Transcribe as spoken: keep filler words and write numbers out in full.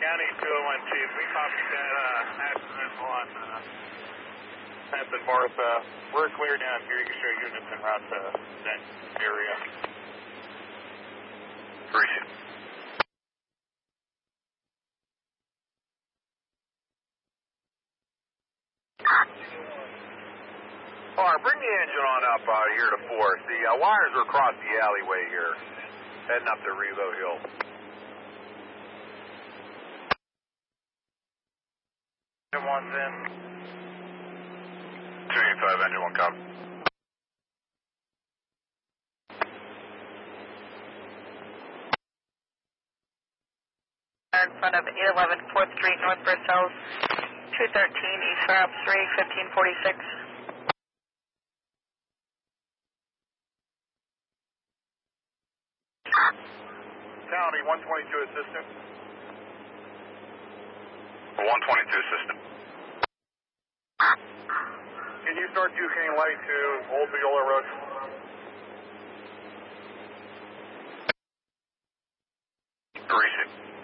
County two oh one Chief, we copied that uh, accident on uh, Tenth and Martha. We're clear down here. You can show units en route to that area. Appreciate it. All right, bring the engine on up out of here to Forest. The uh, wires are across the alleyway here, heading up to Revo Hill. Engine one's in. two eighty-five, engine one, copy. In front of eight eleven fourth Street, North Versailles, two thirteen East Route three, fifteen forty-six. County, one twenty-two assistant. one twenty-two assistant. Can you start Duquesne Light to Old Viola Road? Appreciate it.